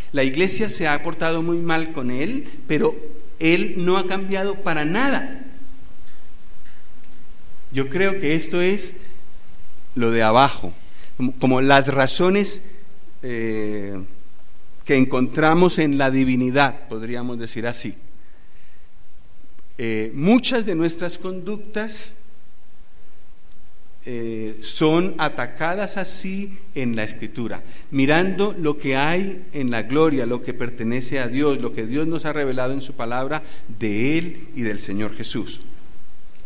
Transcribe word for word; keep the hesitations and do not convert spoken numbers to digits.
La iglesia se ha portado muy mal con él, pero él no ha cambiado para nada. Yo creo que esto es lo de abajo, como, como las razones eh, que encontramos en la divinidad, podríamos decir así. Eh, muchas de nuestras conductas eh, son atacadas así en la Escritura, mirando lo que hay en la gloria, lo que pertenece a Dios, lo que Dios nos ha revelado en su palabra de Él y del Señor Jesús.